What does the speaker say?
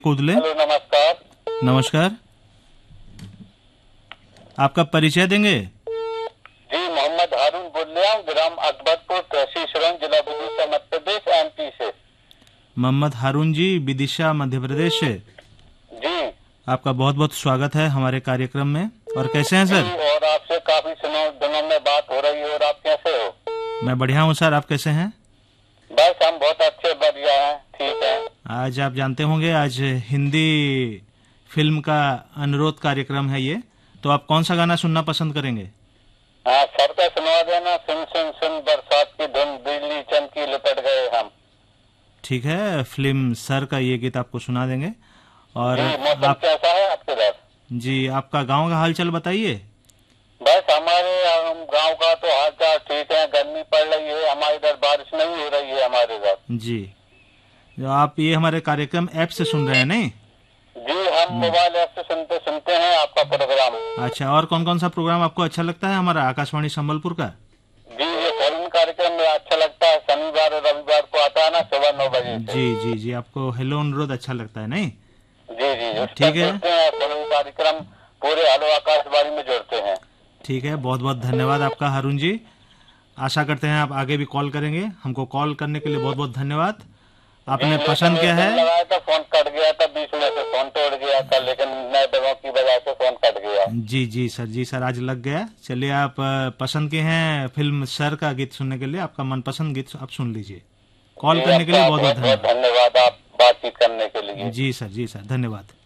Kudle. Hello, नमस्कार। नमस्कार, आपका परिचय देंगे? जी, मोहम्मद हारून बोल रहा हूँ, ग्राम अकबरपुर, तहसील सुरंग, जिला विदिशा, मध्य प्रदेश, एमपी से। मोहम्मद हारून जी, विदिशा मध्य प्रदेश से। जी आपका बहुत बहुत स्वागत है हमारे कार्यक्रम में। और कैसे हैं सर? जी, और आपसे काफी दिनों में बात हो रही है। और आप कैसे हो? मैं बढ़िया हूँ सर, आप कैसे हैं? बस हम बहुत अच्छे, बढ़िया हैं, ठीक है। आज आप जानते होंगे, आज हिंदी फिल्म का अनुरोध कार्यक्रम है ये, तो आप कौन सा गाना सुनना पसंद करेंगे? हाँ, सर का सुनवा देना। सुन सुन सुन बरसात की धुन, बिजली चमकी, लिपट गए हम। ठीक है, फिल्म सर का ये गीत आपको सुना देंगे। और जी, मौसम आप कैसा है आपके इधर? जी, आपका गांव का हालचाल बताइए। बस हमारे गांव का तो हाल चाल ठीक है। गर्मी पड़ रही है हमारे इधर, बारिश नहीं हो रही है हमारे इधर। जी, जो आप ये हमारे कार्यक्रम ऐप से सुन रहे हैं नहीं? जी, हम मोबाइल ऐप से सुनते सुनते हैं आपका प्रोग्राम। अच्छा, और कौन कौन सा प्रोग्राम आपको अच्छा लगता है हमारा आकाशवाणी संबलपुर का? जी, ये फोन कार्यक्रम में अच्छा लगता है। शनिवार और रविवार को आता है ना, सुबह 9 बजे से। जी जी जी, आपको हेलो अनुरोध अच्छा लगता है नहीं? जी जी, उस पर ठीक है, जुड़ते हैं। फोन कार्यक्रम पूरे हेलो आकाशवाणी में जुड़ते हैं। ठीक है, बहुत बहुत धन्यवाद आपका हारून जी। आशा करते हैं आप आगे भी कॉल करेंगे। हमको कॉल करने के लिए बहुत बहुत धन्यवाद। आपने जी, पसंद लेकिन क्या एक दिन है? लगाया था, फोन कट गया था, बीच में से फोन तोड़ गया था, लेकिन नेटवर्क की वजह से फोन कट गया। जी जी सर, जी सर, आज लग गया। चलिए, आप पसंद के हैं फिल्म सर का गीत सुनने के लिए, आपका मनपसंद गीत आप सुन लीजिए। कॉल जी, करने के लिए आपका बहुत बहुत बहुत बहुत धन्यवाद। धन्यवाद, आप बातचीत करने के लिए। जी सर, जी सर, धन्यवाद।